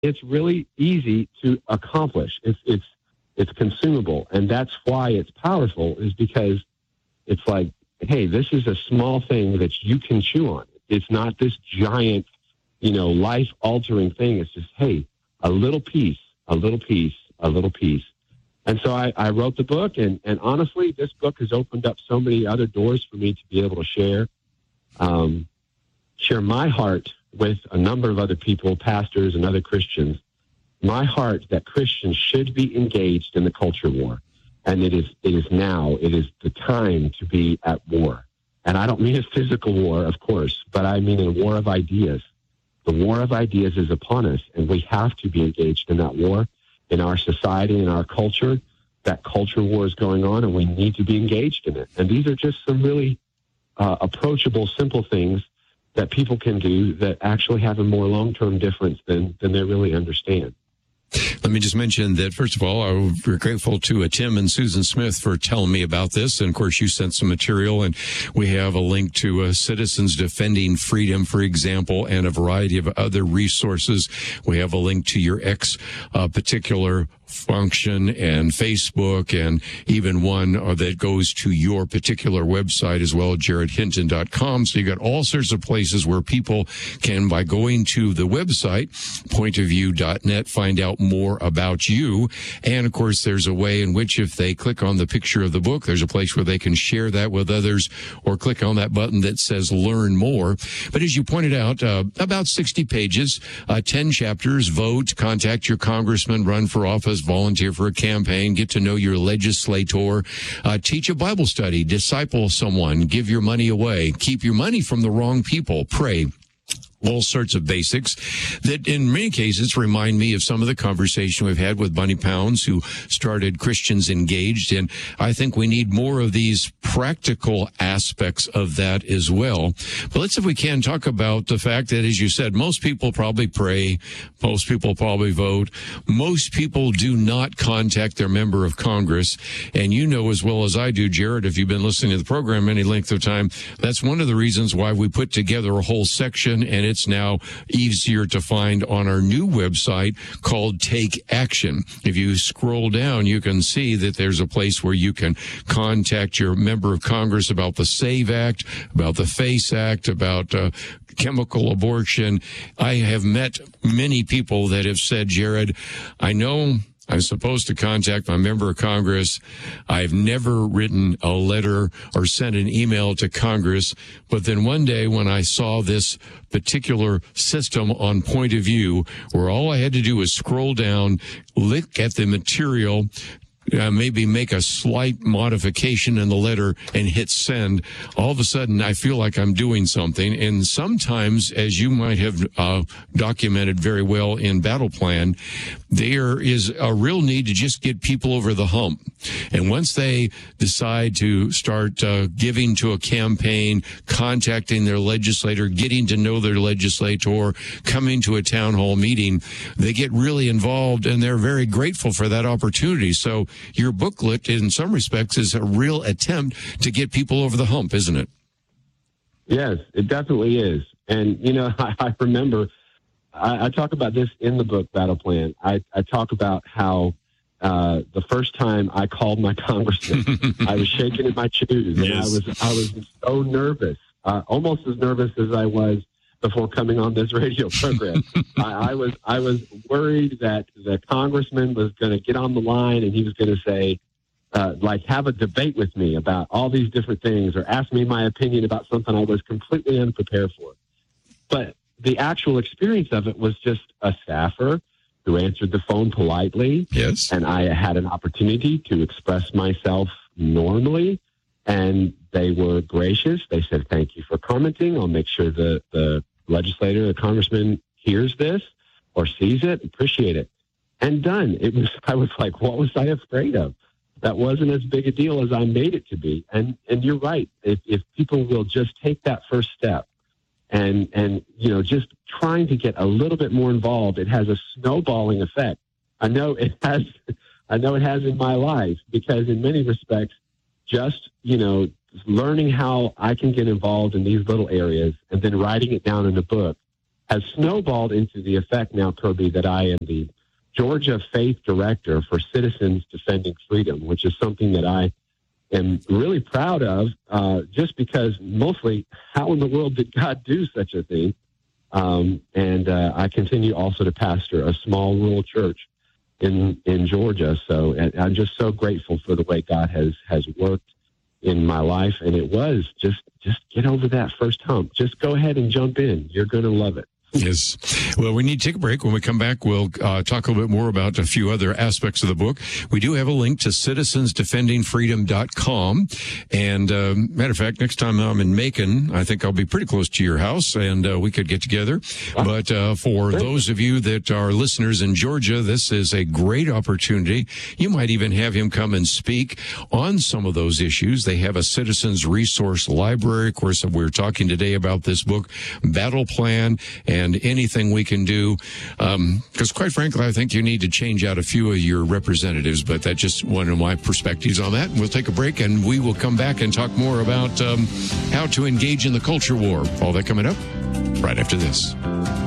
it's really easy to accomplish. It's consumable, and that's why it's powerful, is because it's like, hey, this is a small thing that you can chew on. It's not this giant, life-altering thing. It's just, hey, a little piece, a little piece, a little piece. And so I wrote the book, and honestly, this book has opened up so many other doors for me to be able to share my heart with a number of other people, pastors and other Christians, my heart that Christians should be engaged in the culture war. And it is now, it is the time to be at war. And I don't mean a physical war, of course, but I mean a war of ideas. The war of ideas is upon us, and we have to be engaged in that war in our society, in our culture. That culture war is going on, and we need to be engaged in it. And these are just some really approachable, simple things that people can do that actually have a more long-term difference than they really understand. Let me just mention that, first of all, we're grateful to Tim and Susan Smith for telling me about this. And, of course, you sent some material, and we have a link to Citizens Defending Freedom, for example, and a variety of other resources. We have a link to your particular function and Facebook, and even one that goes to your particular website as well, jaredhinton.com. So you got all sorts of places where people can, by going to the website, pointofview.net, find out more about you. And of course, there's a way in which if they click on the picture of the book, there's a place where they can share that with others, or click on that button that says learn more. But as you pointed out, about 60 pages, 10 chapters: vote, contact your congressman, run for office, volunteer for a campaign, get to know your legislator, teach a Bible study, disciple someone, give your money away, keep your money from the wrong people, pray. All sorts of basics that in many cases remind me of some of the conversation we've had with Bunny Pounds, who started Christians Engaged. And I think we need more of these practical aspects of that as well. But let's, if we can, talk about the fact that, as you said, most people probably pray. Most people probably vote. Most people do not contact their member of Congress. And you know as well as I do, Jared, if you've been listening to the program any length of time, that's one of the reasons why we put together a whole section, and it's now easier to find on our new website called Take Action. If you scroll down, you can see that there's a place where you can contact your member of Congress about the SAVE Act, about the FACE Act, about chemical abortion. I have met many people that have said, Jared, I know I'm supposed to contact my member of Congress. I've never written a letter or sent an email to Congress. But then one day when I saw this particular system on Point of View, where all I had to do was scroll down, look at the material, maybe make a slight modification in the letter and hit send, all of a sudden I feel like I'm doing something. And sometimes, as you might have documented very well in Battle Plan, there is a real need to just get people over the hump. And once they decide to start giving to a campaign, contacting their legislator, getting to know their legislator, coming to a town hall meeting, they get really involved, and they're very grateful for that opportunity. So your booklet, in some respects, is a real attempt to get people over the hump, isn't it? Yes, it definitely is. And, I remember, I talk about this in the book, Battle Plan. I talk about how the first time I called my congressman, I was shaking in my shoes, and yes. I was so nervous, almost as nervous as I was before coming on this radio program. I was worried that the congressman was going to get on the line and he was going to say, have a debate with me about all these different things, or ask me my opinion about something I was completely unprepared for. But the actual experience of it was just a staffer who answered the phone politely. Yes. And I had an opportunity to express myself normally, and they were gracious. They said, thank you for commenting. I'll make sure the legislator, the congressman, hears this or sees it. Appreciate it. And done. I was like, what was I afraid of? That wasn't as big a deal as I made it to be. And you're right. If people will just take that first step and just trying to get a little bit more involved, it has a snowballing effect. I know it has in my life, because in many respects, just, learning how I can get involved in these little areas and then writing it down in a book has snowballed into the effect now, Kirby, that I am the Georgia Faith Director for Citizens Defending Freedom, which is something that I am really proud of, just because mostly how in the world did God do such a thing? And I continue also to pastor a small rural church in Georgia. So I'm just so grateful for the way God has worked in my life. And it was just get over that first hump. Just go ahead and jump in. You're going to love it. Yes. Well, we need to take a break. When we come back, we'll talk a little bit more about a few other aspects of the book. We do have a link to citizensdefendingfreedom.com. And matter of fact, next time I'm in Macon, I think I'll be pretty close to your house, and we could get together. But for those of you that are listeners in Georgia, this is a great opportunity. You might even have him come and speak on some of those issues. They have a citizens resource library. Of course, we're talking today about this book, Battle Plan, and anything we can do, because quite frankly, I think you need to change out a few of your representatives, but that's just one of my perspectives on that. We'll take a break, and we will come back and talk more about how to engage in the culture war. All that coming up right after this.